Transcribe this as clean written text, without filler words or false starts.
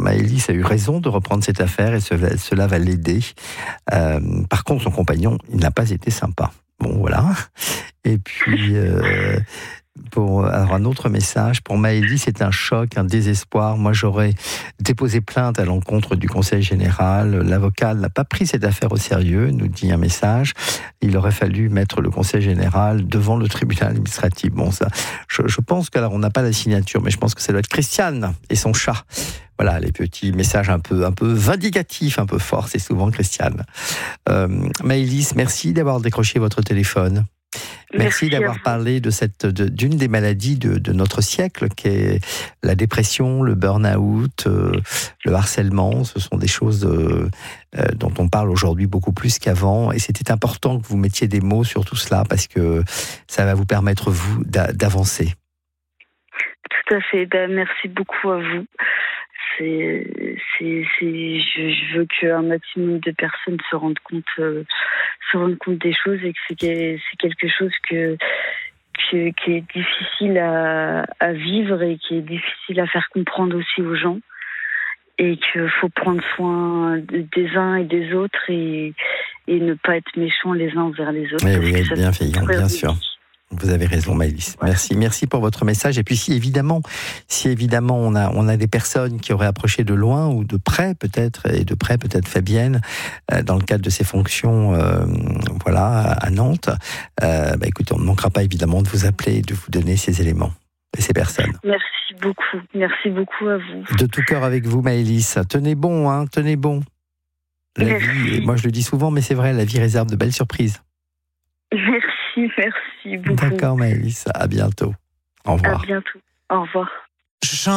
Maëlys a eu raison de reprendre cette affaire et cela va l'aider. Par contre, son compagnon, il n'a pas été sympa. Bon, voilà. Et puis, alors un autre message, pour Maëlys, c'est un choc, un désespoir. Moi, j'aurais déposé plainte à l'encontre du Conseil général. L'avocat n'a pas pris cette affaire au sérieux, nous dit un message. Il aurait fallu mettre le Conseil général devant le tribunal administratif. Bon, ça, je pense que, alors, on n'a pas la signature, mais je pense que ça doit être Christiane et son chat. Voilà, les petits messages un peu vindicatifs, un peu forts, c'est souvent Christiane. Maëlys, merci d'avoir décroché votre téléphone. Merci d'avoir parlé d'une des maladies de notre siècle, qui est la dépression, le burn-out, le harcèlement. Ce sont des choses dont on parle aujourd'hui beaucoup plus qu'avant. Et c'était important que vous mettiez des mots sur tout cela, parce que ça va vous permettre, vous, d'avancer. Tout à fait. Merci beaucoup à vous. Je veux qu'un maximum de personnes se rendent compte des choses, et que c'est quelque chose qui est difficile à vivre et qui est difficile à faire comprendre aussi aux gens, et qu'il faut prendre soin des uns et des autres et ne pas être méchants les uns envers les autres. Oui, être bienveillant, bien sûr. Vous avez raison, Maëlys. Ouais. Merci pour votre message. Et puis si évidemment on a des personnes qui auraient approché de loin ou de près peut-être Fabienne dans le cadre de ses fonctions à Nantes, écoutez, on ne manquera pas évidemment de vous appeler et de vous donner ces éléments et ces personnes. Merci beaucoup à vous. De tout cœur avec vous, Maëlys. Tenez bon, tenez bon. La vie, moi je le dis souvent, mais c'est vrai, la vie réserve de belles surprises. Merci beaucoup. D'accord, Maëlys. À bientôt. Au revoir. À bientôt. Au revoir.